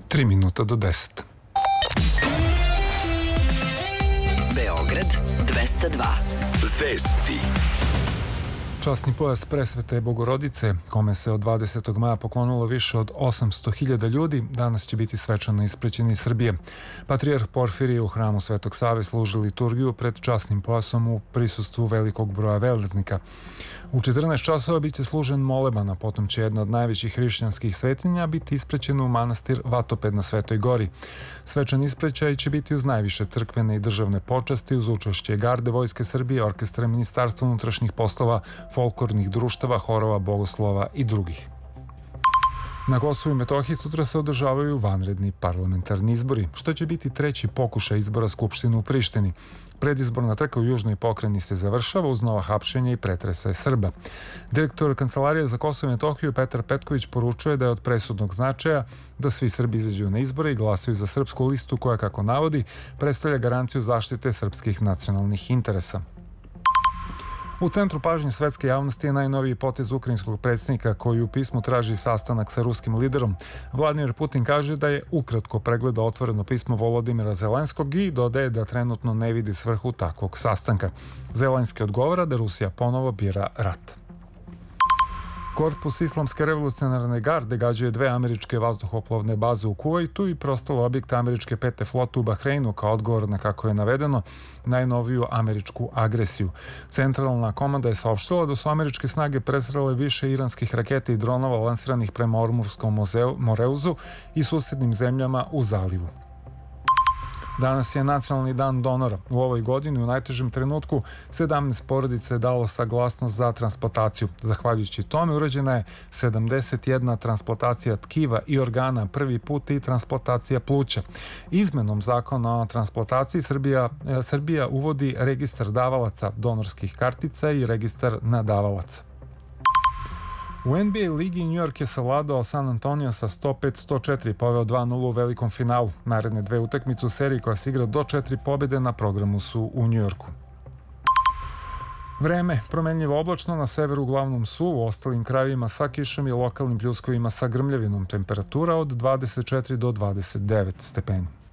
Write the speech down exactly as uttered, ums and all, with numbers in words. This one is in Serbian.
tri minuta do deset. Beograd dvesta dva. Vesti. Časni pojas Presvete Bogorodice, kome se od dvadesetog maja poklonilo više od osamsto hiljada ljudi, danas će biti svečano ispraćen iz Srbije. Patrijarh Porfirije u hramu Svetog Save služi liturgiju pred časnim pojasom u prisustvu velikog broja vernika. U četrnaest časova biće služen moleban, a potom će jedna od najvećih hrišćanskih svetinja biti ispraćena u manastir Vatoped na Svetoj Gori. Svečan ispraćaj će biti uz najviše crkvene i državne počasti, uz učešće Garde Vojske Srbije, orkestra Ministarstva unutrašnjih poslova, folklornih društava, horova, bogoslova i drugih. Na Kosovu i Metohiji sutra se održavaju vanredni parlamentarni izbori, što će biti treći pokušaj izbora Skupštine u Prištini. Predizborna trka u južnoj pokrajini se završava uz nova hapšenja i pretrese Srba. Direktor Kancelarije za Kosovo i Metohiju Petar Petković poručuje da je od presudnog značaja da svi Srbi izađu na izbore i glasaju za srpsku listu koja, kako navodi, predstavlja garanciju zaštite srpskih nacionalnih interesa. U centru pažnje svetske javnosti je najnoviji potez ukrajinskog predsjednika koji u pismu traži sastanak sa ruskim liderom. Vladimir Putin kaže da je ukratko pregledao otvoreno pismo Volodimira Zelenskog i dodaje da trenutno ne vidi svrhu takvog sastanka. Zelenski odgovara da Rusija ponovo bira rat. Korpus Islamske revolucionarne garde gađuje dve američke vazduhoplovne baze u Kuvajtu i preostale objekte američke pete flote u Bahreinu kao odgovor na, kako je navedeno, najnoviju američku agresiju. Centralna komanda je saopštila da su američke snage presrele više iranskih raketa i dronova lansiranih prema Ormurskom Moreuzu i susednim zemljama u zalivu. Danas je nacionalni dan donora. U ovoj godini u najtežem trenutku sedamnaest porodica je dalo saglasnost za transplantaciju. Zahvaljujući tome urađena je sedamdeset jedna transplantacija tkiva i organa prvi put i transplantacija pluća. Izmenom zakona o transplantaciji Srbija, Srbija uvodi registar davalaca donorskih kartica i registar nadavalaca. U N B A ligi New York je savladao San Antonio sa sto pet sto četiri, poveo dva nula u velikom finalu. Naredne dve utakmice u seriji koja se igra do četiri pobjede na programu su u New Yorku. Vreme, promenljivo oblačno, na severu uglavnom suvo, u ostalim krajevima sa kišom i lokalnim pljuskovima sa grmljavinom, temperatura od dvadeset četiri do dvadeset devet stepeni.